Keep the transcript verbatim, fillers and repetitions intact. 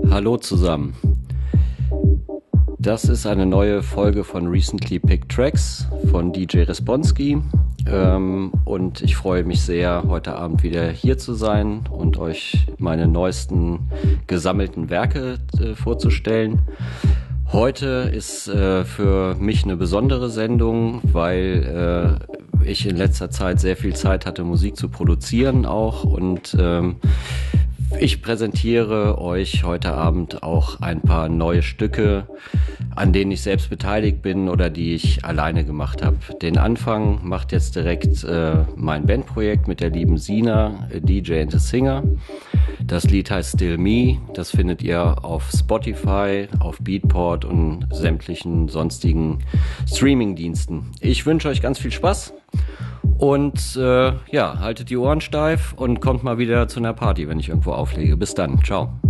Hallo zusammen. Das ist eine neue Folge von Recently Picked Tracks von D J Responski. Ähm, und ich freue mich sehr, heute Abend wieder hier zu sein und euch meine neuesten gesammelten Werke äh, vorzustellen. Heute ist äh, für mich eine besondere Sendung, weil äh, ich in letzter Zeit sehr viel Zeit hatte, Musik zu produzieren auch, und ähm, ich präsentiere euch heute Abend auch ein paar neue Stücke, an denen ich selbst beteiligt bin oder die ich alleine gemacht habe. Den Anfang macht jetzt direkt äh, mein Bandprojekt mit der lieben Sina, D J and a Singer. Das Lied heißt Still Me. Das findet ihr auf Spotify, auf Beatport und sämtlichen sonstigen Streaming-Diensten. Ich wünsche euch ganz viel Spaß. Und äh, ja, haltet die Ohren steif und kommt mal wieder zu einer Party, wenn ich irgendwo auflege. Bis dann, ciao.